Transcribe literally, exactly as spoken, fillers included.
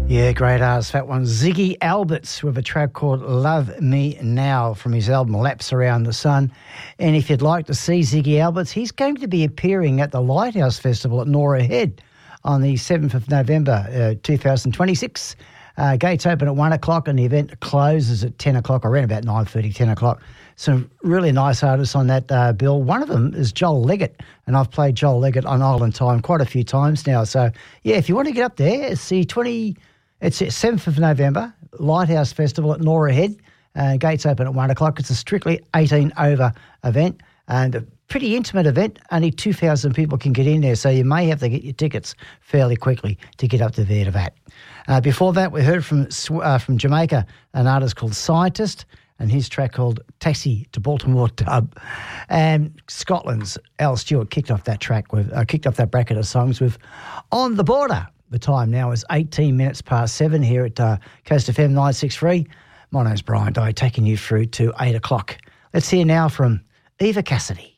Yeah, great artist, that one. Ziggy Alberts with a track called Love Me Now from his album Laps Around the Sun. And if you'd like to see Ziggy Alberts, he's going to be appearing at the Lighthouse Festival at Norah Head on the seventh of November, uh, two thousand twenty-six. Uh, gates open at one o'clock and the event closes at ten o'clock, around about nine thirty, ten o'clock. Some really nice artists on that uh, bill. One of them is Joel Leggett, and I've played Joel Leggett on Island Time quite a few times now. So, yeah, if you want to get up there, it's the twenty... It's the seventh of November, Lighthouse Festival at Norah Head. Uh, gates open at one o'clock. It's a strictly eighteen over event and a pretty intimate event. Only two thousand people can get in there, so you may have to get your tickets fairly quickly to get up to there to that. Uh, before that, we heard from uh, from Jamaica an artist called Scientist and his track called Taxi to Baltimore Dub. And Scotland's Al Stewart kicked off that track with uh, kicked off that bracket of songs with On the Border. The time now is eighteen minutes past seven here at uh, Coast F M nine sixty-three. My name's Brian Dye, taking you through to eight o'clock. Let's hear now from Eva Cassidy.